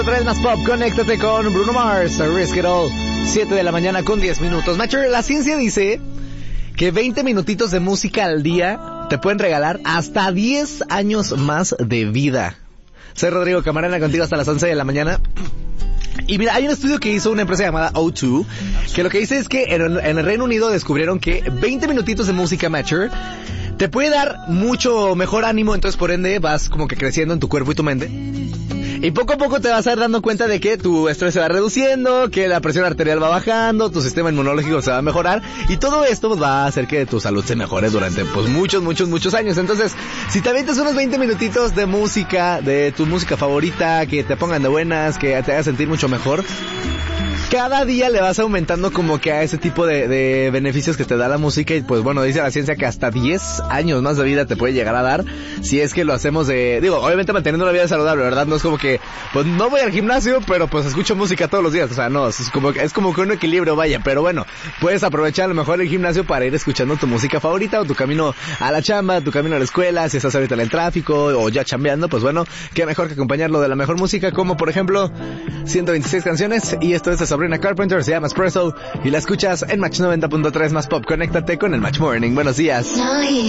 Traes más pop, conéctate con Bruno Mars, Risk It All, 7 de la mañana con 10 minutos. Macho, la ciencia dice que 20 minutitos de música al día te pueden regalar hasta 10 años más de vida. Soy Rodrigo Camarena, contigo hasta las 11 de la mañana. Y mira, hay un estudio que hizo una empresa llamada O2, que lo que dice es que en el Reino Unido descubrieron que 20 minutitos de música, Mature, te puede dar mucho mejor ánimo, entonces por ende vas como que creciendo en tu cuerpo y tu mente. Y poco a poco te vas a ir dando cuenta de que tu estrés se va reduciendo, que la presión arterial va bajando, tu sistema inmunológico se va a mejorar, y todo esto pues, va a hacer que tu salud se mejore durante pues muchos años. Entonces, si te avientas unos 20 minutitos de música, de tu música favorita, que te pongan de buenas, que te haga sentir mucho mejor, cada día le vas aumentando como que a ese tipo de beneficios que te da la música. Y pues bueno, dice la ciencia que hasta 10 años más de vida te puede llegar a dar si es que lo hacemos obviamente manteniendo una vida saludable, ¿verdad? No es como que, pues no voy al gimnasio, pero pues escucho música todos los días. O sea, no, es como que un equilibrio, vaya. Pero bueno, puedes aprovechar a lo mejor el gimnasio para ir escuchando tu música favorita, o tu camino a la chamba, tu camino a la escuela, si estás ahorita en el tráfico o ya chambeando, pues bueno, qué mejor que acompañarlo de la mejor música, como por ejemplo 126 canciones. Y esto es de Sabrina Carpenter, se llama Espresso, y la escuchas en Match 90.3 más pop. Conéctate con el Match Morning. Buenos días.